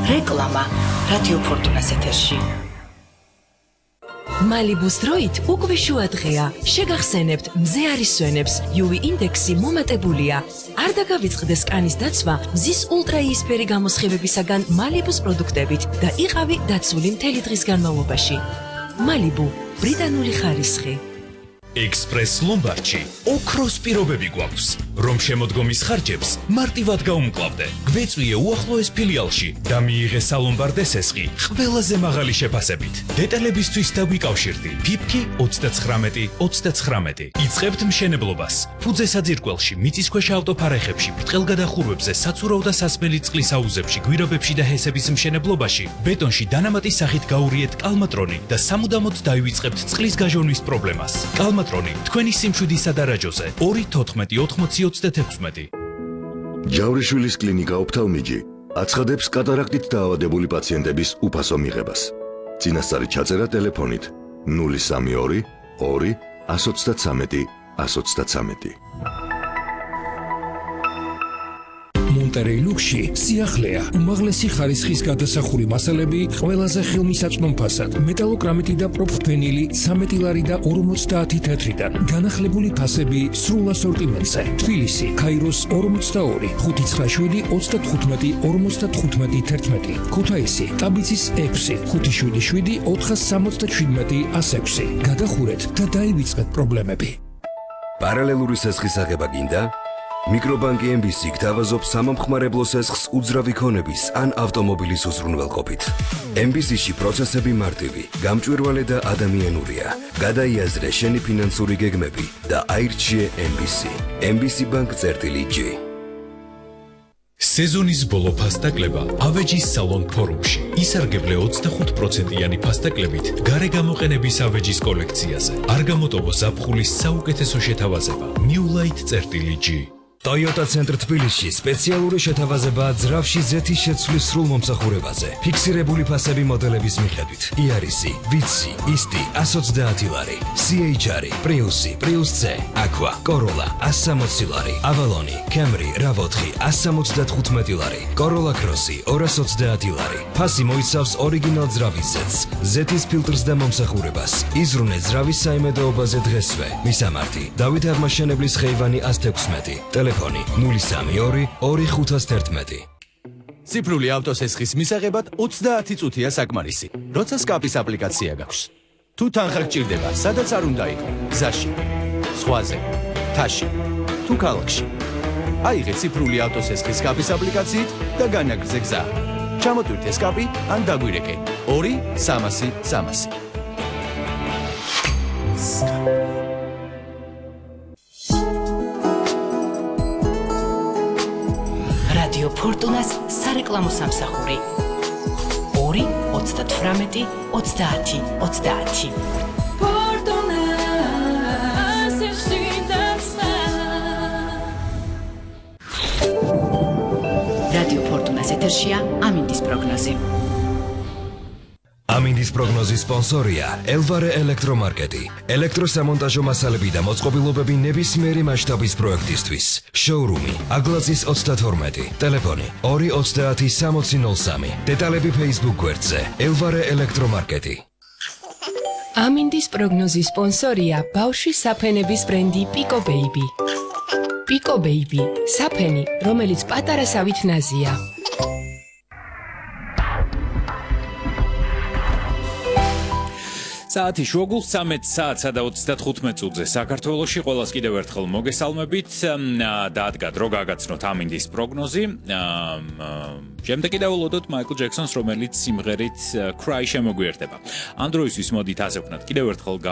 რეკლამა რადიო ფორტუნას ეთერში. მალიბუს დროით უკვე შუა დღეა. შეგახსენებთ მზე არის სვენებს, UV ინდექსი მომატებულია. არ დაგავიწყდეს კანის დაცვა მზის ულტრაიისფერი გამოსხივებისაგან მალიბუს პროდუქტებით და იყავი დაცული მთელი დღის განმავლობაში. მალიბუ, ბრიტანული ხარისხი. ექსპრეს ლომბარდში ოქროს პირობები გვაქვს, რომ შემოდგომის ხარჯებს მარტივად გაუმკლავდე. გვეწვიე უახლოეს ფილიალში და მიიღე სალომბარდე სესხი ყველაზე მაღალი შეფასებით. დეტალებისთვის დაგვიკავშირდი ფიფქი 39-39. იწყებთ მშენებლობას. ფუძე საძირკველში, მიწისქვეშა ავტოფარეხებში, ბრტყელგადახურვებზე, საცურავ და სასმელი წყლის აუზებში, გვირაბებში და ჰესების მშენებლობაში, ბეტონში დანამატის სახით გაურიეთ კალმატრონი და სამუდამოდ დაივიწყებთ წყლის გაჟონვის პრობლემას. თქვენი სიმშვიდის სადარაჯოზე 2-14-80-36. ჯავრიშვილის კლინიკა ოფთალმიჯი აცხადებს კატარაქტით დაავადებული პაციენტების უფასო მიღებას. წინასწარი ჩაწერა ტელეფონით 032 2 133 133. მონტერეი ლუქსში სიახლეა, უმაღლესი ხარისხის გადასახური მასალები ყველაზე ხელმისაწვდომ ფასად, მეტალოკრამიტი და პროფენილი 13 ლარი და 50 თეთრიდან, განახლებული ფასები სრულ ასორტიმენტზე. თბილისი, ქაიროს 42, 597 35 55 11. ქუთაისი, ტაბიცის 6, 577 477 106. გადახურეთ და დაივიწყეთ პრობლემები. პარალელური სესხის აღება გინდა? მიკრობანკი MBC გთავაზობს სამომხმარებლო სესხს უძრავი ქონების ან ავტომობილის უზრუნველყოფით. MBC-ში პროცესები მარტივი, გამჭვირვალე და ადამიანურია. გადაიაზრე შენი ფინანსური გეგმები და აირჩიე MBC. MBC Bank-G. სეზონის ბოლო ფასტაკლება ავეჯის სალონ ფორუმში. ისარგებლე 25%-იანი ფასტაკლებით გარე გამოყენების ავეჯის კოლექციაზე. არ გამოტოვო ზაფხულის საუკეთესო შეთავაზება. Newlight-G. Toyota Center თბილისში სპეციალური შეთავაზებაა ძრავში ზეთის შეცვლის სრულ მომსახურებაზე. ფიქსირებული ფასები მოდელების მიხედვით. იარისი, ვიცი, ისტი 130 ლარი, CHR, პრიუსი, პრიუს C, Aqua, Corolla 160 ლარი, Avalon, Camry, RAV4 175 ლარი, Corolla Cross 230 ლარი. ფასი მოიცავს ორიგინალ ძრავის ზეთს, ზეთის ფილტრს და მომსახურებას. იზრუნე ძრავის საიმედოობაზე დღესვე. მისამართი: დავით აღმაშენებლის ხეივანი 116. Telefoni 032 2511. ციფრული ავტოსესხის მისაღებად 30 წუთია საკმარისი. როცა სკაპის აპლიკაცია გაქვს. თუ თანხა გჭირდება, სადაც არ უნდა იყო, გზაში, ზღვაზე, მთაში, თუ ქალაქში. აიღე ციფრული ავტოსესხის სკაპის აპლიკაციით და განაგრძე გზა. ჩამოტვირთე სკაპი ან დაგვირეკე 2-300-300. რადიო ფორტუნას სარეკლამო სამსახური 2-38-30-30. რადიო ფორტუნას ეთერშია ამინდის პროგნოზი. ამინდის პროგნოზის სპონსორია ელვარე ელექტრომარკეტი. ელექტროსამონტაჟო მასალები და მოწყობილობები ნებისმიერი მასშტაბის პროექტისთვის. შოურუმი აგლაძის 32. ტელეფონი 230-6003. დეტალები Facebook გვერდზე ელვარე ელექტრომარკეტი. ამინდის პროგნოზის სპონსორია ბავშვის საფენების ბრენდი Pico Baby. Pico Baby, საფენი, რომელიც პატარასავით ნაზია. საათი შუაგულს 13 საათსა და 35 წუთზე საქართველოში ყველას კიდევ ერთხელ მოგესალმებით და ადგა დრო გაგაცნოთ ამინდის პროგნოზი. შემდეგი დავულოდოთ მაიკლ ჯექსონს, რომელიც სიმღერით Cry შემოგვიერთება. ამ დროისთვის მოდით ასე ვქნათ კიდევ ერთხელ